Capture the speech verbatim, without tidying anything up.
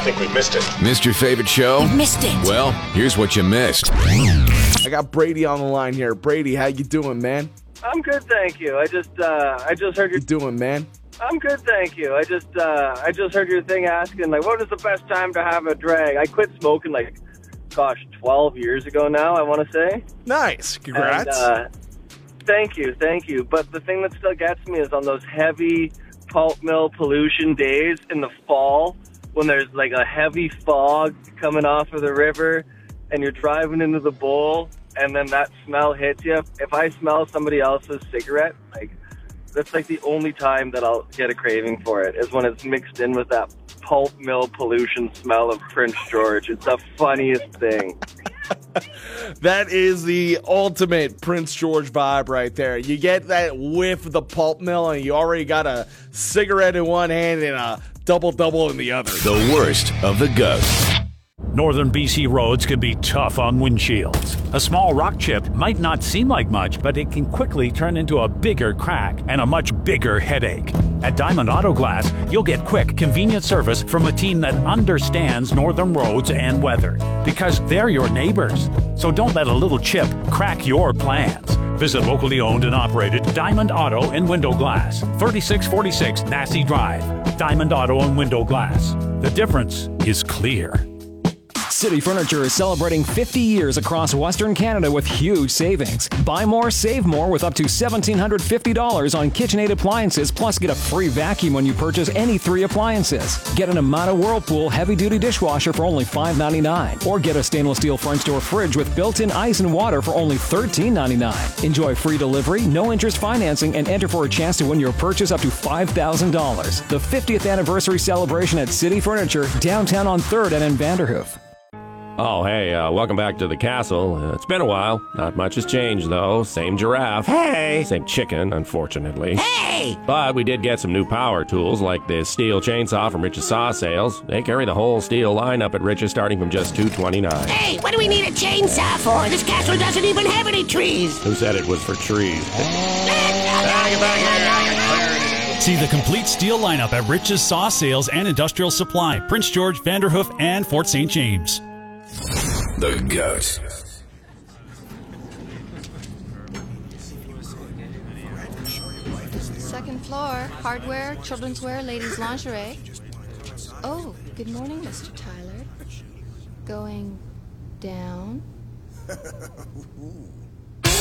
think we missed it. Missed your favorite show? You missed it. Well, here's what you missed. I got Brady on the line here. Brady, how you doing, man? I'm good, thank you. I just, uh, I just heard How your. you doing, man? I'm good, thank you. I just, uh, I just heard your thing asking like, what is the best time to have a drag? I quit smoking like, gosh, twelve years ago now. I want to say. Nice. Congrats. And, uh, thank you, thank you. But the thing that still gets me is on those heavy pulp mill pollution days in the fall when there's like a heavy fog coming off of the river, and you're driving into the bowl. And then that smell hits you. If I smell somebody else's cigarette, like that's like the only time that I'll get a craving for it is when it's mixed in with that pulp mill pollution smell of Prince George. It's the funniest thing. That is the ultimate Prince George vibe right there. You get that whiff of the pulp mill, and you already got a cigarette in one hand and a double-double in the other. The worst of the ghosts. Northern B C roads can be tough on windshields. A small rock chip might not seem like much, but it can quickly turn into a bigger crack and a much bigger headache. At Diamond Auto Glass, you'll get quick, convenient service from a team that understands northern roads and weather, because they're your neighbors. So don't let a little chip crack your plans. Visit locally owned and operated Diamond Auto and Window Glass, thirty-six forty-six Nassy Drive. Diamond Auto and Window Glass. The difference is clear. City Furniture is celebrating fifty years across Western Canada with huge savings. Buy more, save more with up to one thousand seven hundred fifty dollars on KitchenAid appliances, plus get a free vacuum when you purchase any three appliances. Get an Amana Whirlpool heavy-duty dishwasher for only five ninety-nine, or get a stainless steel French door fridge with built-in ice and water for only thirteen ninety-nine. Enjoy free delivery, no interest financing, and enter for a chance to win your purchase up to five thousand dollars. The fiftieth anniversary celebration at City Furniture, downtown on third and in Vanderhoof. Oh, hey, uh, welcome back to the castle. Uh, it's been a while. Not much has changed, though. Same giraffe. Hey! Same chicken, unfortunately. Hey! But we did get some new power tools, like the steel chainsaw from Rich's Saw Sales. They carry the whole steel lineup at Rich's, starting from just two twenty-nine. Hey, what do we need a chainsaw for? This castle doesn't even have any trees. Who said it was for trees? See the complete steel lineup at Rich's Saw Sales and Industrial Supply, Prince George, Vanderhoof, and Fort Saint James. The Ghost. Second floor, hardware, children's wear, ladies' lingerie. Oh, good morning, Mister Tyler. Going down?